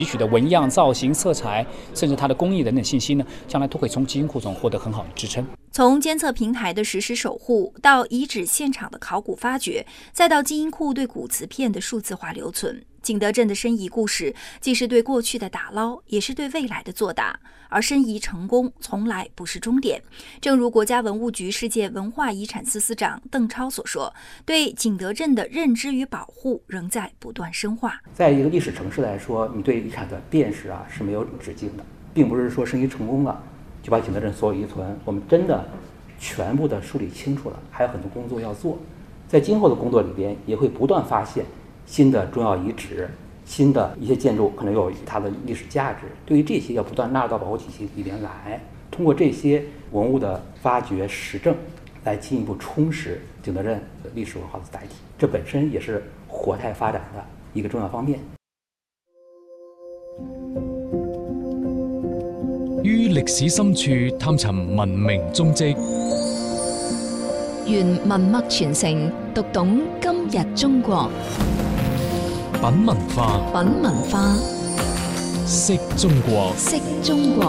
提取的纹样、造型、色彩，甚至它的工艺等等信息呢，将来都会从基因库中获得很好的支撑。 从监测平台的实时守护，到遗址现场的考古发掘，再到基因库对古瓷片的数字化留存，景德镇的申遗故事既是对过去的打捞，也是对未来的作答。而申遗成功从来不是终点。正如国家文物局世界文化遗产司司长邓超所说，对景德镇的认知与保护仍在不断深化。 在一个历史城市来说，你对遗产的辨识是没有止境的，并不是说申遗成功了就把景德镇所有遗存我们真的全部的梳理清楚了，还有很多工作要做。在今后的工作里边，也会不断发现新的重要遗址，新的一些建筑可能有它的历史价值。对于这些，要不断纳入到保护体系里边来，通过这些文物的发掘实证，来进一步充实景德镇的历史文化的载体。这本身也是活态发展的一个重要方面。 於歷史深處探尋文明蹤跡， 願文脈傳承，讀懂今日中國。 品文化， 品文化， 識中國。 識中國。